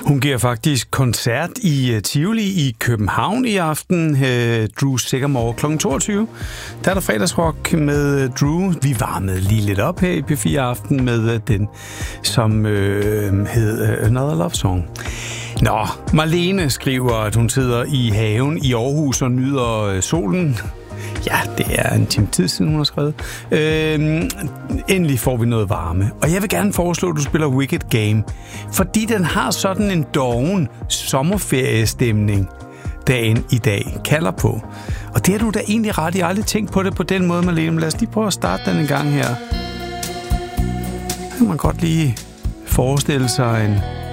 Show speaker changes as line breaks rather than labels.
Hun giver faktisk koncert i Tivoli i København i aften. Drew Sigamore kl. 22. Der er der fredagsrock med Drew. Vi varmede lige lidt op her i P4 Aften med den, som hed Another Love Song. Nå, Marlene skriver, at hun sidder i haven i Aarhus og nyder solen. Ja, det er en time tid siden, hun har skrevet. Endelig får vi noget varme. Og jeg vil gerne foreslå, at du spiller Wicked Game, fordi den har sådan en doven sommerferiestemning, dagen i dag kalder på. Og det har du da egentlig ret i. Aldrig tænkt på det på den måde, Marlene. Lad os lige prøve at starte den en gang her. Så kan man godt lige forestille sig